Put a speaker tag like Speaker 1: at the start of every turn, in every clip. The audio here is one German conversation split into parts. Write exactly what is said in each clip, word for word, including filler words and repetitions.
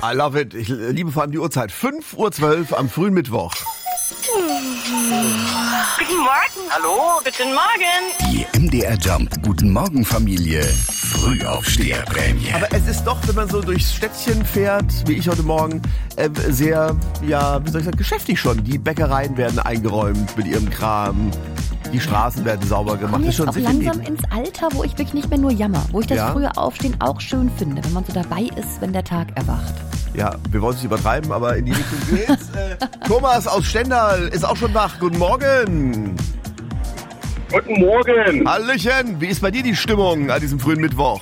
Speaker 1: I love it. Ich liebe vor allem die Uhrzeit. fünf Uhr zwölf am frühen Mittwoch.
Speaker 2: Guten Morgen. Hallo, guten Morgen.
Speaker 3: Die M D R Jump Guten Morgen Familie Frühaufsteherprämie.
Speaker 1: Aber es ist doch, wenn man so durchs Städtchen fährt, wie ich heute Morgen, äh, sehr, ja, wie soll ich sagen, geschäftig schon. Die Bäckereien werden eingeräumt mit ihrem Kram. Die Straßen werden sauber gemacht.
Speaker 4: Ich
Speaker 1: ist schon
Speaker 4: komme jetzt auch langsam
Speaker 1: lieb.
Speaker 4: ins Alter, wo ich wirklich nicht mehr nur jammer. Wo ich das
Speaker 1: Ja?
Speaker 4: frühe Aufstehen auch schön finde, wenn man so dabei ist, wenn der Tag erwacht.
Speaker 1: Ja, wir wollen es nicht übertreiben, aber in die Richtung geht's. äh, Thomas aus Stendal ist auch schon wach. Guten Morgen.
Speaker 5: Guten Morgen.
Speaker 1: Hallöchen. Wie ist bei dir die Stimmung an diesem frühen Mittwoch?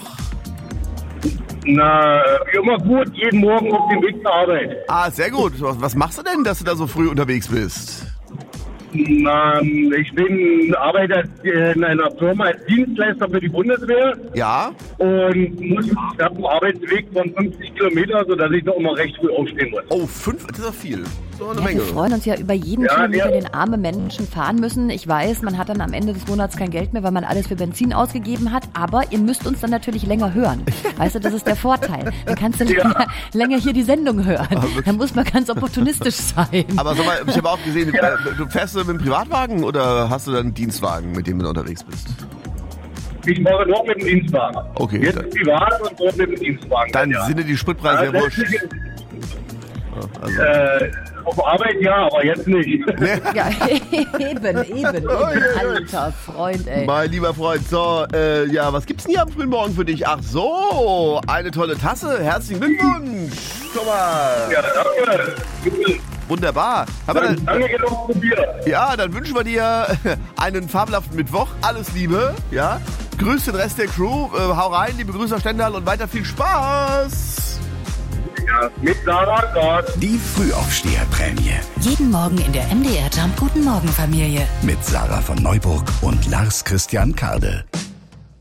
Speaker 5: Na, wie immer gut, jeden Morgen auf dem Weg zur Arbeit.
Speaker 1: Ah, sehr gut. Was was machst du denn, dass du da so früh unterwegs bist?
Speaker 5: Na, ich bin arbeite in einer Firma als Dienstleister für die Bundeswehr
Speaker 1: Ja?
Speaker 5: und muss, ich habe einen Arbeitsweg von fünfzig Kilometer, sodass ich noch immer recht früh aufstehen muss.
Speaker 1: Oh, fünf, das ist doch viel. So eine
Speaker 4: Ja,
Speaker 1: Menge.
Speaker 4: wir freuen uns ja über jeden
Speaker 5: Ja,
Speaker 4: Kilometer,
Speaker 5: ja.
Speaker 4: den arme Menschen fahren müssen. Ich weiß, man hat dann am Ende des Monats kein Geld mehr, weil man alles für Benzin ausgegeben hat. Aber ihr müsst uns dann natürlich länger hören. Weißt du, das ist der Vorteil. Dann kannst du
Speaker 5: Ja.
Speaker 4: länger, länger hier die Sendung hören. Dann muss man ganz opportunistisch sein.
Speaker 1: Aber sag mal, ich habe auch gesehen, äh, du fährst du mit dem Privatwagen oder hast du dann einen Dienstwagen, mit dem du unterwegs bist?
Speaker 5: Ich mache nur mit dem Dienstwagen.
Speaker 1: Okay,
Speaker 5: Jetzt
Speaker 1: dann-
Speaker 5: privat und dort mit dem Dienstwagen.
Speaker 1: Dann
Speaker 5: ja.
Speaker 1: sind dir die Spritpreise ja
Speaker 5: Ja,
Speaker 1: wurscht.
Speaker 5: letztlich-
Speaker 1: Also.
Speaker 5: Äh, auf Arbeit ja, aber jetzt nicht.
Speaker 4: Ja, eben, eben, eben. Alter Freund, ey.
Speaker 1: Mein lieber Freund, so, äh, ja, was gibt's denn hier am frühen Morgen für dich? Ach so, eine tolle Tasse. Herzlichen Glückwunsch, Thomas.
Speaker 5: Ja, danke.
Speaker 1: Wunderbar. Aber dann,
Speaker 5: Danke genug probiert.
Speaker 1: ja, dann wünschen wir dir einen fabelhaften Mittwoch. Alles Liebe, ja. Grüß den Rest der Crew. Äh, hau rein, liebe Grüße aus Stendal und weiter viel Spaß.
Speaker 5: Ja, mit Sarah Gott.
Speaker 3: Die Frühaufsteherprämie
Speaker 6: Jeden Morgen in der M D R Jump Guten Morgen Familie.
Speaker 3: mit Sarah von Neuburg und Lars Christian Kade.